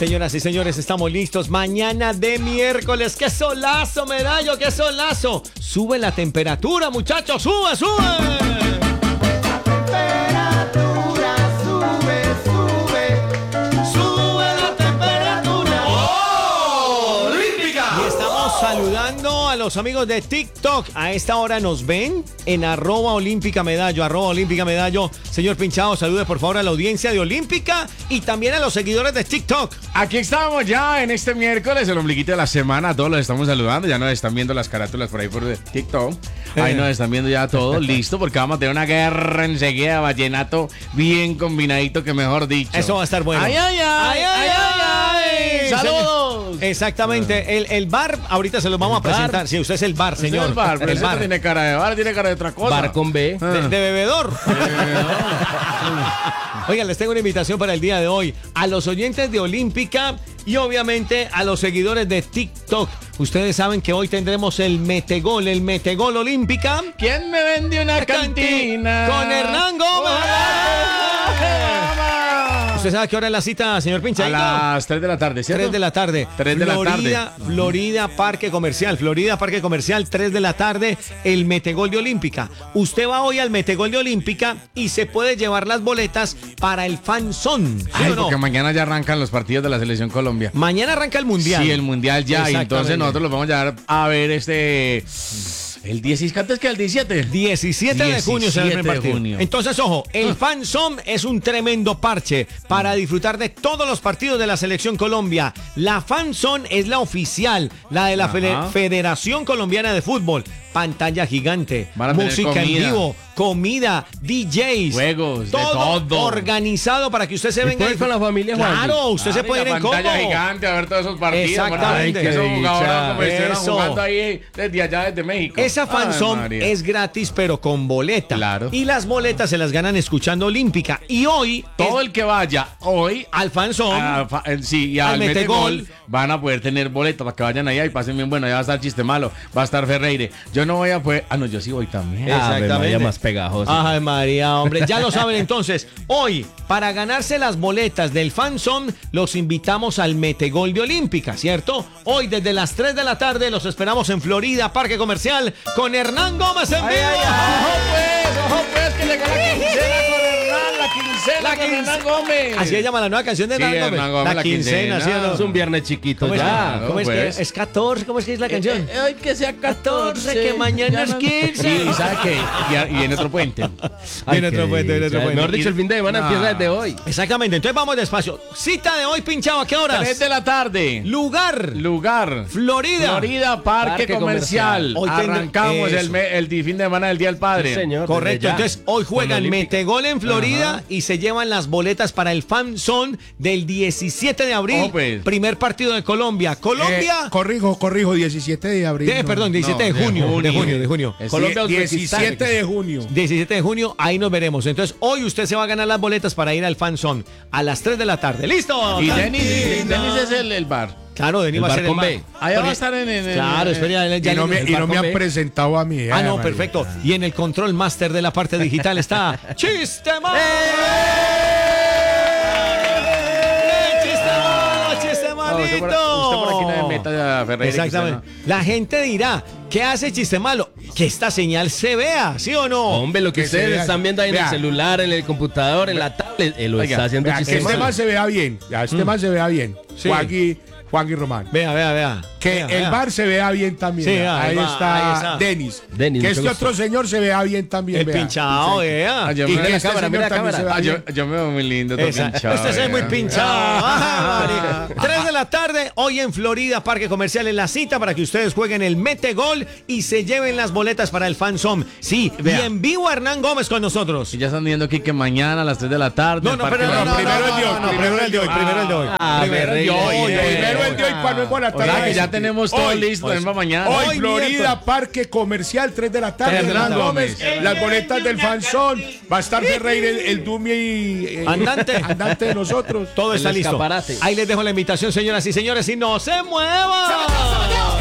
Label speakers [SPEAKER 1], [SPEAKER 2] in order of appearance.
[SPEAKER 1] Señoras y señores, estamos listos. Mañana de miércoles. ¡Qué solazo, Medallo! ¡Qué solazo! Sube la temperatura, muchachos. ¡Sube, sube!
[SPEAKER 2] La temperatura sube, sube.
[SPEAKER 1] ¡Sube la temperatura!
[SPEAKER 2] ¡Oh! ¡Olímpica!
[SPEAKER 1] Y estamos saludando a los amigos de TikTok. A esta hora nos ven en @olímpica-medallo, @olímpica-medallo. Señor Pinchado, salude por favor a la audiencia de Olímpica y también a los seguidores de TikTok.
[SPEAKER 3] Aquí estamos ya en este miércoles, el ombliguito de la semana. A todos los estamos saludando. Ya nos están viendo las carátulas por ahí por TikTok. Ahí nos están viendo ya todo listo porque vamos a tener una guerra enseguida de vallenato bien combinadito, que mejor dicho.
[SPEAKER 1] Eso va a estar bueno.
[SPEAKER 3] ¡Ay, ay, ay! ¡Ay, ay, ay! ¡Saludos!
[SPEAKER 1] Exactamente. El bar, ahorita se los vamos a presentar. Sí, usted es el bar, señor.
[SPEAKER 3] El bar, pero
[SPEAKER 1] el
[SPEAKER 3] ese
[SPEAKER 1] bar.
[SPEAKER 3] no tiene cara de bar, tiene cara de otra cosa.
[SPEAKER 4] Bar con B.
[SPEAKER 1] De bebedor. Oigan, les tengo una invitación para el día de hoy. A los oyentes de Olímpica y obviamente a los seguidores de TikTok. Ustedes saben que hoy tendremos el Metegol Olímpica.
[SPEAKER 3] ¿Quién me vende una cantina?
[SPEAKER 1] Con Hernán Gómez. ¿Usted sabe a qué hora es la cita, señor Pinchadito?
[SPEAKER 3] A las 3 de la tarde, ¿cierto?
[SPEAKER 1] 3 de la tarde.
[SPEAKER 3] 3 de la tarde.
[SPEAKER 1] Florida Parque Comercial, 3 de la tarde, el Metegol de Olímpica. Usted va hoy al Metegol de Olímpica y se puede llevar las boletas para el Fan Zone. ¿Sí
[SPEAKER 3] Ay,
[SPEAKER 1] o no?
[SPEAKER 3] porque mañana ya arrancan los partidos de la Selección Colombia.
[SPEAKER 1] Mañana arranca el Mundial.
[SPEAKER 3] Sí, el Mundial ya, y entonces nosotros los vamos a llevar a ver el 16, ¿cuánto es que el 17?
[SPEAKER 1] 17 de junio será el primer partido.
[SPEAKER 3] junio.
[SPEAKER 1] Entonces, ojo, el Fan Zone es un tremendo parche para disfrutar de todos los partidos de la Selección Colombia. La Fan Zone es la oficial, la de la Federación Colombiana de Fútbol. Pantalla gigante,
[SPEAKER 3] Van a tener
[SPEAKER 1] música en
[SPEAKER 3] comida.
[SPEAKER 1] vivo, comida, DJs,
[SPEAKER 3] Juegos, de todo.
[SPEAKER 1] organizado para que usted se venga
[SPEAKER 4] puede ir con la familia, Juan.
[SPEAKER 1] Claro, usted se puede ir en combo.
[SPEAKER 3] pantalla gigante a ver todos esos partidos.
[SPEAKER 1] Exactamente.
[SPEAKER 3] Ay, que esos jugadores como estuvieran
[SPEAKER 1] Eso.
[SPEAKER 3] jugando ahí desde allá, desde México.
[SPEAKER 1] Esa Fan
[SPEAKER 3] Ay,
[SPEAKER 1] Zone
[SPEAKER 3] María.
[SPEAKER 1] es gratis, pero con boleta.
[SPEAKER 3] Claro.
[SPEAKER 1] Y las boletas se las ganan escuchando Olímpica. Y hoy,
[SPEAKER 3] Todo el que vaya hoy
[SPEAKER 1] al Fan Zone,
[SPEAKER 3] y
[SPEAKER 1] al
[SPEAKER 3] al
[SPEAKER 1] Metegol,
[SPEAKER 3] Metegol van a poder tener boletas para que vayan allá y pasen bien bueno. Allá va a estar Chiste Malo, va a estar Ferreire. Yo no voy a poder. Ah, no, yo sí voy también.
[SPEAKER 1] Exactamente.
[SPEAKER 4] María más pegajosa.
[SPEAKER 1] Ay, María, hombre, ya lo saben entonces. Hoy, para ganarse las boletas del Fan Zone, los invitamos al Metegol de Olímpica, ¿cierto? Hoy desde las 3 de la tarde los esperamos en Florida, Parque Comercial, con Hernán Gómez en vivo.
[SPEAKER 3] Ojo pues, que le gana la quincena con Hernán, la quincena con Hernán Gómez.
[SPEAKER 1] Así se llama la nueva canción de Hernán
[SPEAKER 3] Sí,
[SPEAKER 1] Gómez.
[SPEAKER 3] Hernán Gómez, la quincena.
[SPEAKER 1] ¿sí o no?
[SPEAKER 4] Es un viernes chiquito
[SPEAKER 1] ¿Cómo es,
[SPEAKER 4] ya.
[SPEAKER 3] Claro,
[SPEAKER 1] ¿cómo es
[SPEAKER 3] pues.
[SPEAKER 1] que es 14? ¿Cómo es que es la canción?
[SPEAKER 3] Hoy que sea
[SPEAKER 1] 14, que mañana es 15.
[SPEAKER 3] Sí, y ¿sabe qué? Y en otro puente.
[SPEAKER 1] Viene otro puente, viene otro
[SPEAKER 4] Ya,
[SPEAKER 1] puente.
[SPEAKER 4] mejor dicho, el fin de semana empieza desde hoy.
[SPEAKER 1] Exactamente, entonces vamos despacio. Cita de hoy, Pinchado, ¿a qué horas?
[SPEAKER 3] 3 de la tarde.
[SPEAKER 1] Lugar,
[SPEAKER 3] Lugar.
[SPEAKER 1] Florida.
[SPEAKER 3] Florida Parque
[SPEAKER 4] Parque
[SPEAKER 3] Comercial.
[SPEAKER 4] Comercial.
[SPEAKER 1] Hoy
[SPEAKER 3] Arrancamos
[SPEAKER 1] eso.
[SPEAKER 3] el fin de semana del Día del Padre.
[SPEAKER 4] Sí, señor.
[SPEAKER 1] Correcto,
[SPEAKER 4] desde ya.
[SPEAKER 1] entonces hoy juegan
[SPEAKER 4] Con Olímpica.
[SPEAKER 1] Metegol en Florida y se llevan las boletas para el Fan Zone del 17 de abril.
[SPEAKER 3] Oh, pues.
[SPEAKER 1] Primer partido de Colombia. Colombia.
[SPEAKER 5] Corrijo, 17 de abril.
[SPEAKER 1] Perdón, 17 de junio. De junio.
[SPEAKER 3] Es
[SPEAKER 4] Colombia, Uzbekistán.
[SPEAKER 5] 17 de junio.
[SPEAKER 1] 17 de junio, ahí nos veremos. Entonces, hoy usted se va a ganar las boletas para ir al Fan Zone a las 3 de la tarde. ¿Listo?
[SPEAKER 3] Y Denis es el bar.
[SPEAKER 1] Claro, Denis
[SPEAKER 4] El
[SPEAKER 1] va a
[SPEAKER 4] bar
[SPEAKER 1] ser el
[SPEAKER 4] con
[SPEAKER 1] bar.
[SPEAKER 4] B.
[SPEAKER 3] Allá va a estar en
[SPEAKER 1] Claro, espera, ya
[SPEAKER 5] Y no me,
[SPEAKER 1] el
[SPEAKER 5] y
[SPEAKER 1] bar
[SPEAKER 5] no me
[SPEAKER 1] con
[SPEAKER 5] han
[SPEAKER 1] B.
[SPEAKER 5] presentado a mí.
[SPEAKER 1] Ah, no,
[SPEAKER 5] María.
[SPEAKER 1] perfecto. Y en el control master de la parte digital está Chiste Malo. Chiste malito.
[SPEAKER 3] Usted por aquí no me meta a Ferreira.
[SPEAKER 1] Exactamente. La gente dirá, ¿qué hace Chiste Malo? Que esta señal se vea, ¿sí o no?
[SPEAKER 4] Hombre, lo que
[SPEAKER 5] Que se
[SPEAKER 4] ustedes
[SPEAKER 5] vea.
[SPEAKER 4] están viendo ahí en el
[SPEAKER 5] Vea.
[SPEAKER 4] celular, en el computador, en la tablet, él lo
[SPEAKER 3] Oiga,
[SPEAKER 4] está haciendo
[SPEAKER 5] Vea, que
[SPEAKER 4] chiste
[SPEAKER 5] este
[SPEAKER 4] malo.
[SPEAKER 5] man se vea bien. Ya, este man se vea bien.
[SPEAKER 1] Sí.
[SPEAKER 5] Juan y Román.
[SPEAKER 1] Vea.
[SPEAKER 5] Que
[SPEAKER 1] Vea,
[SPEAKER 5] el
[SPEAKER 1] vea.
[SPEAKER 5] bar se vea bien también.
[SPEAKER 1] Sí,
[SPEAKER 5] vea.
[SPEAKER 1] ahí
[SPEAKER 5] ahí,
[SPEAKER 1] va,
[SPEAKER 5] está
[SPEAKER 1] ahí está.
[SPEAKER 5] Denis.
[SPEAKER 4] Denis,
[SPEAKER 5] Que
[SPEAKER 4] mucho
[SPEAKER 5] este
[SPEAKER 4] gusto.
[SPEAKER 5] otro señor se vea bien también.
[SPEAKER 1] El
[SPEAKER 5] vea.
[SPEAKER 1] pinchado, vea.
[SPEAKER 3] Ah, yo
[SPEAKER 5] Y
[SPEAKER 3] me-
[SPEAKER 5] que
[SPEAKER 4] la
[SPEAKER 5] este
[SPEAKER 4] cámara,
[SPEAKER 5] señor
[SPEAKER 4] mira la
[SPEAKER 5] también se
[SPEAKER 4] cámara.
[SPEAKER 5] vea
[SPEAKER 3] Ah,
[SPEAKER 5] bien.
[SPEAKER 3] yo me veo muy lindo. todo
[SPEAKER 1] Exacto.
[SPEAKER 3] pinchado,
[SPEAKER 1] Usted se ve muy
[SPEAKER 3] vea.
[SPEAKER 1] pinchado. Ay, María. 3 de la tarde, hoy en Florida, Parque Comercial, en la cita para que ustedes jueguen el Metegol y se lleven las boletas para el Fan Zone. Sí,
[SPEAKER 3] Vea.
[SPEAKER 1] y en vivo Hernán Gómez con nosotros.
[SPEAKER 3] Y ya están diciendo aquí que mañana a las 3 de la tarde.
[SPEAKER 1] No,
[SPEAKER 3] el
[SPEAKER 1] no,
[SPEAKER 3] Parque
[SPEAKER 1] pero
[SPEAKER 3] Nacional.
[SPEAKER 5] primero el de hoy,
[SPEAKER 1] primero el de hoy, primero el de hoy.
[SPEAKER 4] Primero el de hoy.
[SPEAKER 5] Primero el de hoy para no embolatar.
[SPEAKER 3] O sea, que ya tenemos todo listo para mañana.
[SPEAKER 5] Hoy,
[SPEAKER 1] Hoy
[SPEAKER 5] Florida,
[SPEAKER 1] miércoles.
[SPEAKER 5] Parque Comercial, 3 de la tarde.
[SPEAKER 1] 3 de la
[SPEAKER 5] Hernán
[SPEAKER 1] tarde.
[SPEAKER 5] Gómez, las boletas del Fanzón. Va a estar Ferreira, el Dumie andante de nosotros.
[SPEAKER 1] Todo está
[SPEAKER 4] El
[SPEAKER 1] listo.
[SPEAKER 4] escaparate.
[SPEAKER 1] Ahí les dejo la invitación, señoras y señores, y no se muevan.